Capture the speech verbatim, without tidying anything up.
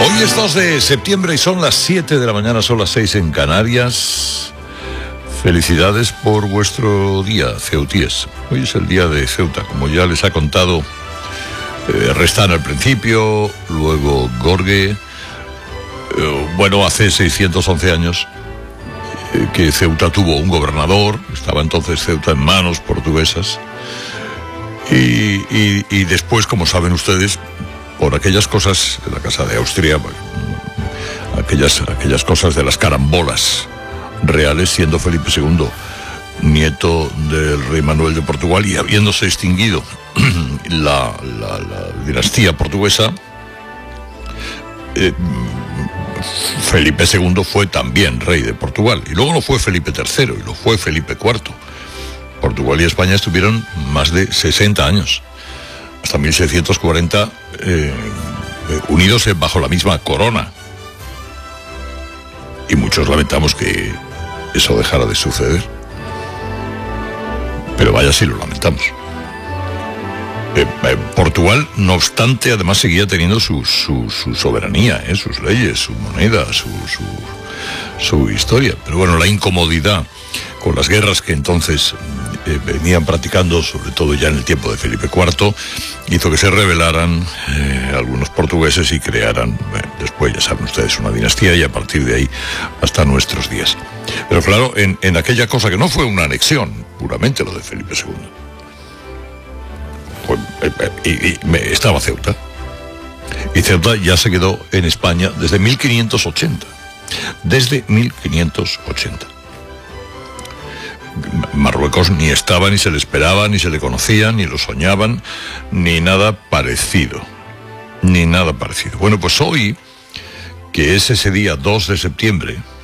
Hoy es dos de septiembre y son las siete de la mañana, son las seis en Canarias. Felicidades por vuestro día, ceutíes. Hoy es el día de Ceuta, como ya les ha contado eh, Restán al principio, luego Gorgue. Eh, bueno, hace seiscientos once años eh, que Ceuta tuvo un gobernador, estaba entonces Ceuta en manos portuguesas. Y, y, y después, como saben ustedes, por aquellas cosas de la Casa de Austria, aquellas, aquellas cosas de las carambolas reales, siendo Felipe segundo nieto del rey Manuel de Portugal y habiéndose extinguido la, la, la dinastía portuguesa, eh, Felipe segundo fue también rey de Portugal, y luego lo fue Felipe tercero, y lo fue Felipe cuarto. Portugal y España estuvieron más de sesenta años, hasta mil seiscientos cuarenta, eh, unidos bajo la misma corona. Y muchos lamentamos que eso dejara de suceder. Pero vaya si lo lamentamos. Eh, eh, Portugal, no obstante, además seguía teniendo su, su, su soberanía, eh, sus leyes, su moneda, su, su, su historia. Pero bueno, la incomodidad con las guerras que entonces eh, venían practicando, sobre todo ya en el tiempo de Felipe cuarto, hizo que se rebelaran eh, algunos portugueses y crearan, bueno, después ya saben ustedes, una dinastía, y a partir de ahí hasta nuestros días. Pero claro, en, en aquella cosa que no fue una anexión, puramente lo de Felipe segundo, pues, eh, eh, y, y me, estaba Ceuta, y Ceuta ya se quedó en España desde mil quinientos ochenta, desde mil quinientos ochenta. Marruecos ni estaba, ni se le esperaba, ni se le conocía, ni lo soñaban, ni nada parecido, ni nada parecido. Bueno, pues hoy, que es ese día dos de septiembre,